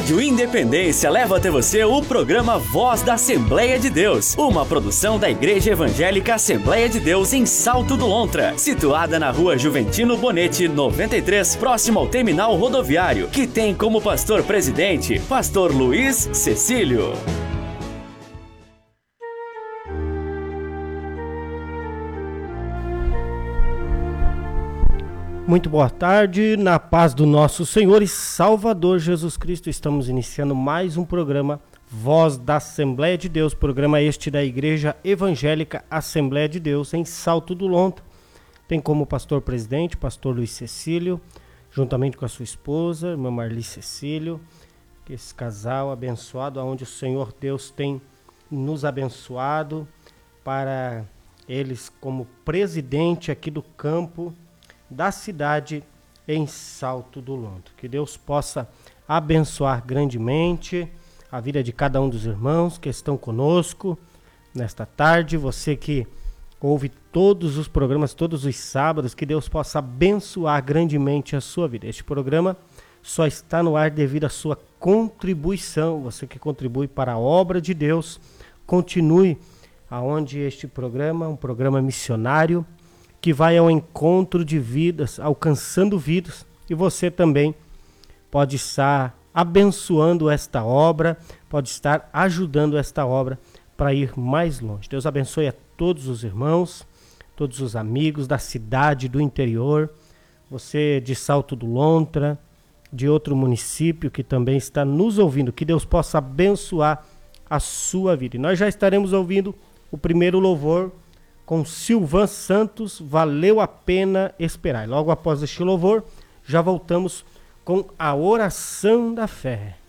Rádio Independência leva até você o programa Voz da Assembleia de Deus, uma produção da Igreja Evangélica Assembleia de Deus em Salto do Lontra, situada na Rua Juventino Bonete, 93, próximo ao terminal rodoviário, que tem como pastor presidente, Pastor Luiz Cecílio. Muito boa tarde, na paz do nosso Senhor e Salvador Jesus Cristo. Estamos iniciando mais um programa Voz da Assembleia de Deus, programa este da Igreja Evangélica Assembleia de Deus em Salto do Lontra. Tem como pastor presidente, pastor Luiz Cecílio, juntamente com a sua esposa, irmã Marli Cecílio, esse casal abençoado, onde o Senhor Deus tem nos abençoado, para eles como presidente aqui do campo da cidade em Salto do Lontra. Que Deus possa abençoar grandemente a vida de cada um dos irmãos que estão conosco nesta tarde. Você que ouve todos os programas, todos os sábados, que Deus possa abençoar grandemente a sua vida. Este programa só está no ar devido à sua contribuição. Você que contribui para a obra de Deus, continue aonde este programa, um programa missionário, que vai ao encontro de vidas, alcançando vidas, e você também pode estar abençoando esta obra, pode estar ajudando esta obra para ir mais longe. Deus abençoe a todos os irmãos, todos os amigos da cidade, do interior, você de Salto do Lontra, de outro município que também está nos ouvindo, que Deus possa abençoar a sua vida. E nós já estaremos ouvindo o primeiro louvor com Silvan Santos, Valeu a Pena Esperar. Logo após este louvor, já voltamos com a oração da fé.